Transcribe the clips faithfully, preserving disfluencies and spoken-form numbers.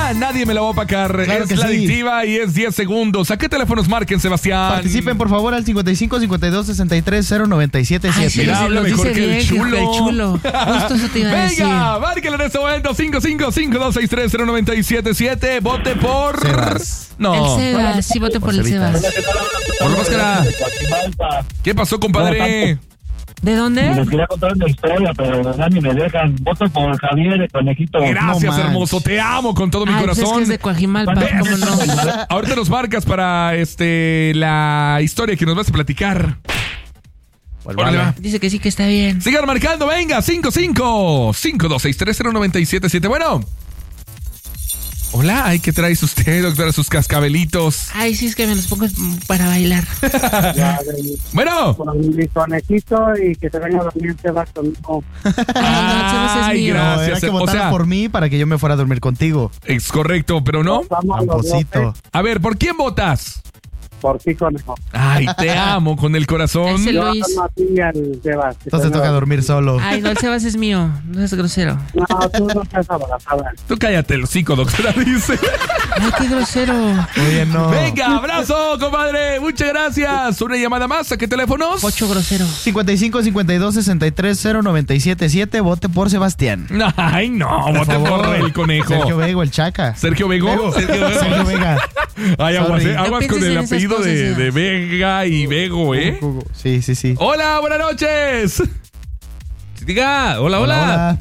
esta nadie me la va a opacar. Claro es que la sí. adictiva y es diez segundos. ¿A qué teléfonos marquen, Sebastián? Participen, por favor, al cincuenta y cinco, cincuenta y dos, sesenta y tres, cero noventa y siete, Ay, siete. sí, Mira, sí, habla lo mejor dice que el bien, chulo. que el chulo. Justo eso te iba a decir. Venga, márquenlo en este momento. cinco cinco cinco, dos seis tres, cero nueve siete siete. Vote por... Sebas. No. El Sebas, sí, vote por el Sebas. Sebas. Por la máscara. ¿Qué pasó, compadre? ¿De dónde? Les quería contar una historia, pero ya ni me dejan. Voto por Javier, el conejito. Gracias, No hermoso. manches. Te amo con todo mi Ay, pues es que corazón. es de Coajimalpa, ¿cómo no? Ahorita nos marcas para este la historia que nos vas a platicar. Órale, va. Dice que sí, que está bien. Sigan marcando, venga, cinco cinco cinco dos seis tres cero nueve siete siete. Bueno. Hola, ay, ¿qué traes usted, doctora? Sus cascabelitos. Ay, sí, es que me los pongo para bailar. Ya, Bueno. por mi conejito y que se venga a dormir Sebas conmigo. Ay, Ay, no, No, era gracias. que O votaran sea, por mí para que yo me fuera a dormir contigo. es correcto, pero no. Vamos los Tramposito. dos, A ver, ¿por quién votas? por ti, conejo. Ay, te amo con el corazón. Ese Yo Luis. no a ti al Sebas. que Entonces se toca venga- dormir solo. Ay, no, el Sebas es mío, no es grosero. No, tú no estás abrazada. Tú cállate el hocico, doctora, dice. Ay, qué grosero. Oye, no. Venga, abrazo, compadre. Muchas gracias. Una llamada más. ¿A qué teléfonos? Ocho grosero. cincuenta y cinco, cincuenta y dos, sesenta y tres, cero noventa y siete, siete. Vote por Sebastián. Ay, no. Por Vote favor. por el conejo. Sergio Vego, el Chaca. Sergio Vego. Sergio Vega. Ay, aguas, Sorry. eh, aguas No con pienses el en esas apellido cosas, de, Sebas. de Vega y Vego, ¿eh? Sí, sí, sí. Hola, buenas noches. Diga, hola, hola.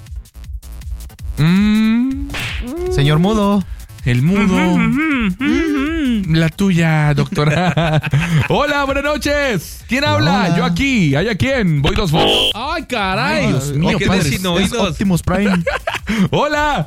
Mm, Señor Mudo. el mudo. La tuya, doctora. Hola, buenas noches. ¿Quién habla? Hola. Yo aquí. ¿Hay a quién? Voy dos votos. Ay, caray. Dios mío, ¿Qué padre. es Optimus Prime. Hola.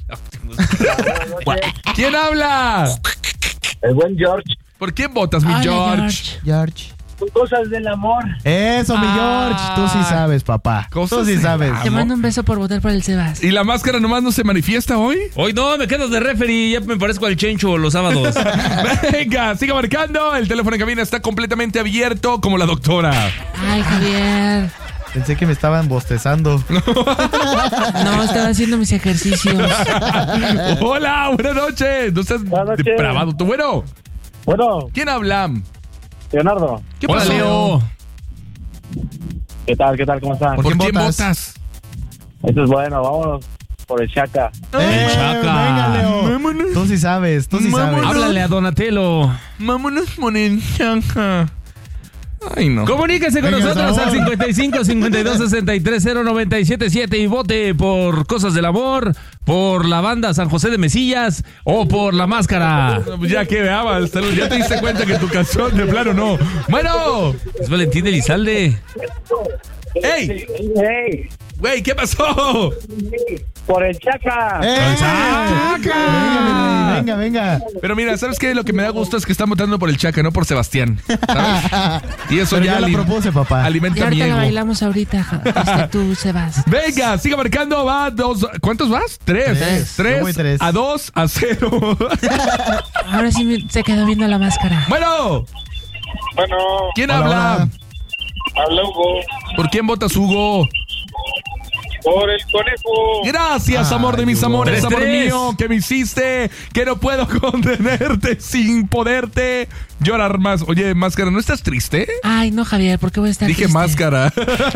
¿Quién habla? El buen George. ¿Por quién votas, mi Hola, George? George. Son cosas del amor. Eso, mi Ah. George. Tú sí sabes, papá. Cosas Tú sí del sabes. amor. Te mando un beso por votar por el Sebas. ¿Y la máscara nomás no se manifiesta hoy? Hoy no, me quedo de referee, ya me parezco al Chencho los sábados. Venga, siga marcando. El teléfono en cabina está completamente abierto como la doctora. Ay, Javier. Pensé que me estaban bostezando. No, estaba haciendo mis ejercicios. Hola, buenas noches. No estás Buenas noches. depravado. ¿Tú, bueno? Bueno, ¿Quién habla? Leonardo. ¿Qué Hola, pasó? Leo. ¿Qué tal? ¿Qué tal? ¿Cómo están? ¿Por ¿Por quién quién votas? votas? Esto es bueno, vámonos por el Chaca. ¡Eh, Chaca. venga, Leo! Vámonos. Tú sí sabes, tú sí sabes. Vámonos. Háblale a Donatello. Vámonos por el Chaca. Ay, no. Comuníquese con Venga, nosotros sabor. al cincuenta y cinco, cincuenta y dos, sesenta y tres, cero noventa y siete siete y vote por Cosas del Amor, por la banda San José de Mesillas o por La Máscara. No, pues ya que veabas, ya te diste cuenta que tu canción de plano no. Bueno. Es Valentín Elizalde. ¡Ey! ¡Hey! Güey, ¿qué pasó? ¡Por el Chaca! ¡Eh! Chaca. Venga, mi rey, venga, venga. Pero mira, ¿sabes qué? Lo que me da gusto es que están votando por el Chaca, no por Sebastián. ¿Sabes? Y eso Pero ya, ya la alim- propuse, papá. Y alimenta mi ahorita la ego. bailamos ahorita, ja- este, tú, Sebas. Venga, siga marcando, va dos. ¿Cuántos vas? Tres. Tres. Tres, Yo voy tres. a dos, a cero. Ahora sí me- se quedó viendo la máscara. Bueno, Bueno, ¿quién Hola, habla? hola. habla Hugo. ¿Por quién votas, Hugo? Por el conejo. Gracias, Ay, amor de mis Hugo. amores, Tres, amor tres. mío, que me hiciste, que no puedo contenerte sin poderte llorar más. Oye, Máscara, ¿no estás triste? Ay, no, Javier, ¿por qué voy a estar Dije triste? Máscara.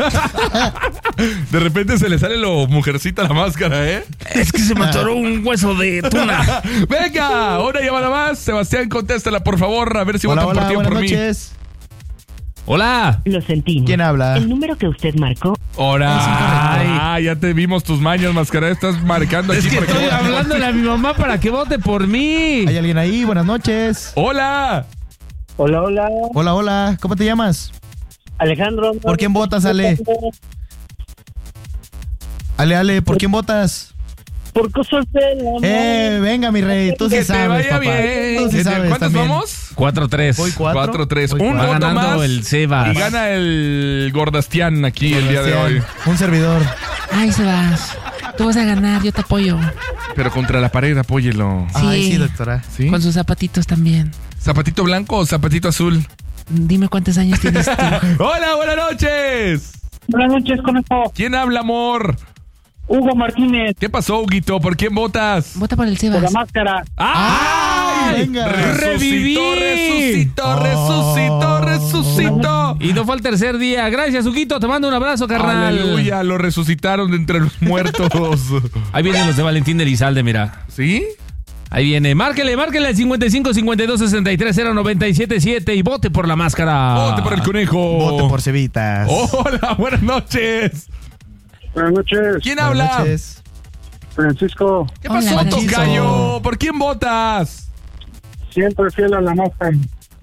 De repente se le sale lo mujercita a la máscara, ¿eh? Es que se me atoró un hueso de tuna. Venga, una llamada más. Sebastián, contéstala, por favor, a ver si Hola, votan por hola, ti o buenas por mí. noches. Hola. Lo sentimos. ¿Quién habla? El número que usted marcó. Ahora, ay, ya te vimos tus mañas, Máscara. Estás marcando Es aquí que para estoy vote por hablándole ti. a mi mamá para que vote por mí. ¿Hay alguien ahí? Buenas noches. Hola. Hola, hola. Hola, hola. ¿Cómo te llamas? Alejandro. ¿Por quién votas, Ale? Ale, Ale, ¿por quién votas? Por cosas del amor. Eh, venga, mi rey. Tú sí Que te sabes, vaya papá. bien. Tú sí ¿De sabes ¿Cuántos también. vamos? cuatro tres. Voy cuatro. Cuatro, tres. Voy Un Va cuatro. voto ganando más. el Sebas. Y gana el Gordastián aquí el día de hoy. Un servidor. Ay, Sebas, tú vas a ganar, yo te apoyo. Pero contra la pared, apóyelo. Sí. Ay, sí, doctora. ¿Sí? Con sus zapatitos también. ¿Zapatito blanco o zapatito azul? Dime cuántos años tienes tú. Hola, buenas noches. Buenas noches, conejo. ¿Quién habla, amor? Hugo Martínez, ¿Qué pasó, Huguito? ¿Por quién votas? Vota por el por la Sebas. máscara. ¡Ay! venga. ¡Reviví! Resucitó, resucitó, resucitó. Y no fue el tercer día. Gracias, Huguito. Te mando un abrazo, carnal. Aleluya, lo resucitaron de entre los muertos. Ahí vienen los de Valentín Elizalde, mira. ¿Sí? Ahí viene. Márquele, márquele al cincuenta y cinco, cincuenta y dos, sesenta y tres, cero noventa y siete siete y vote por la máscara. Vote por el conejo. Vote por Cevitas. Hola, buenas noches. Buenas noches, ¿Quién Buenas habla? noches. Francisco, ¿Qué Hola, pasó, Francisco. tocayo? ¿Por quién votas? siempre fiel a la máscara.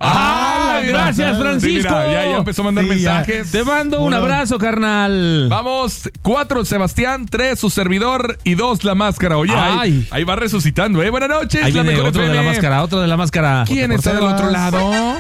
¡Ah! Gracias, Sí, Francisco. mira, ya, ya empezó a mandar Sí, ya. mensajes. Te mando un Uno. abrazo, carnal. Vamos, cuatro Sebastián, tres su servidor y dos la máscara. Oye, ahí, Ay. ahí va resucitando, ¿eh? Buenas noches. Ahí la viene mejor otro de la F M. máscara, otro de la máscara. ¿Quién por está del Sebas. otro lado?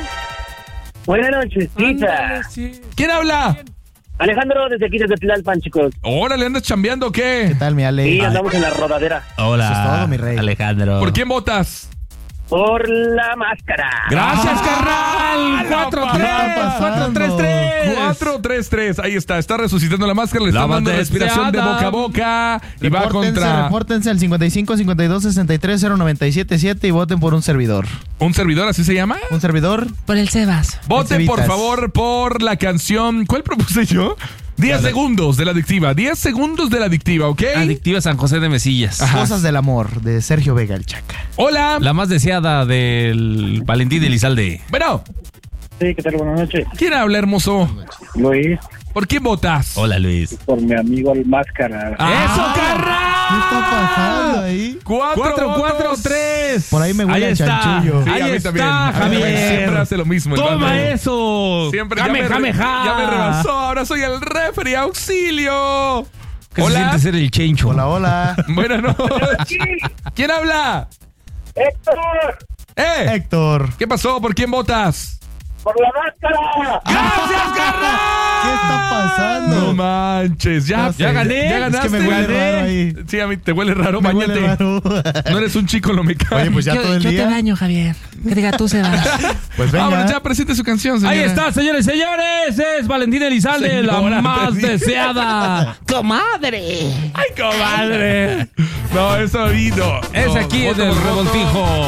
Buenas noches, Tita. ¿Quién habla? Alejandro, desde aquí, desde Tlalpan, chicos. Órale, ¿andas chambeando o ¿Qué qué? tal, mi Ale? Sí, Ay, andamos en la rodadera. Hola. Eso es todo, mi rey. Alejandro. ¿Por quién votas? Por la máscara. Gracias, Ah, carnal. la cuatro papá. tres, ¿Qué está cuatro tres tres. cuatro tres tres, ahí está, está resucitando la máscara, le está La dando respiración de deseada. boca a boca y va Repórtense, contra repórtense al cincuenta y cinco, cincuenta y dos, sesenta y tres, cero noventa y siete siete y voten por un servidor. un servidor, ¿así se llama? ¿Un servidor? Por el Sebas. Voten por Cevitas. favor por la canción, ¿cuál propuse yo? diez segundos de la adictiva, diez segundos de la adictiva, ¿ok? Adictiva San José de Mesillas. Ajá. Cosas del amor, de Sergio Vega, el Chaca. Hola. La más deseada del Valentín Elizalde. Bueno, Sí, ¿qué tal? Buenas noches. ¿quién habla, hermoso? Luis, ¿Por quién votas? Hola, Luis. por mi amigo el máscara. Ah. ¡Eso, carnal! ¿Qué está pasando ahí? Cuatro, cuatro cuatro votos. tres. Por ahí me huele Ahí a está. chanchullo. Sí, Ahí a mí está, también. A mí también. Javier. Siempre hace lo mismo. el Toma vato. eso. Siempre Jame, ya, me, jame, ja. ya me rebasó. Ahora soy el referee. ¡Auxilio! ¿Qué se Hola. siente ser el chencho? Hola, hola. Buenas noches. ¿Quién habla? ¡Héctor! ¿Eh? Héctor. ¿Qué pasó? ¿Por quién votas? ¡Por la máscara! ¡Gracias, carnal! ¿Qué está pasando? No manches. Ya, No sé. ya gané. Ya Es ganaste. que me huele gané. raro ahí. Sí, a mí te huele raro. Me Báñate. huele raro. No eres un chico, lo me cae. Oye, pues ya yo todo el yo día. te baño, Javier. Que diga tú, Sebas. Pues venga. Ahora ya presente su canción, señora. Ahí está, señores, señores. Es Valentín Elizalde, la Señora, más te dije. deseada. ¡Comadre! ¡Ay, comadre! No, eso ha habido. Es No, aquí en voto el por voto. revoltijo.